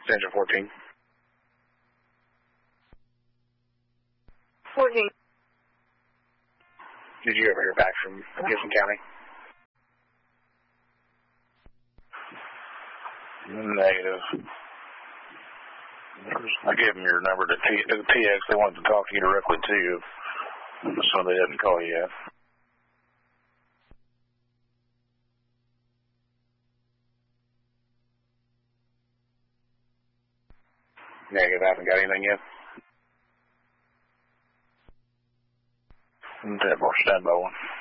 Extension 14. 14. Did you ever hear back from Gibson County? Negative. I gave them your number to TX. They wanted to talk to you directly to you, so they didn't call you yet. Negative. I haven't got anything yet. Okay, we'll stand by one.